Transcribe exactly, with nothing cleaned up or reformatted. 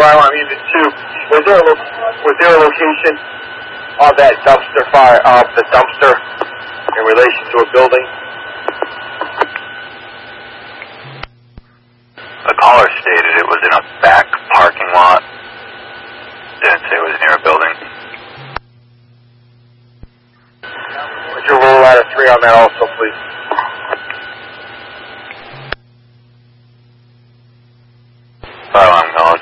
alarm unit two. Was there a, lo- was there a location of that dumpster fire, of the dumpster in relation to a building? The caller stated it was in a back parking lot. Didn't say it was near a building. Would you roll out a three on that also, please? Fire alarm, call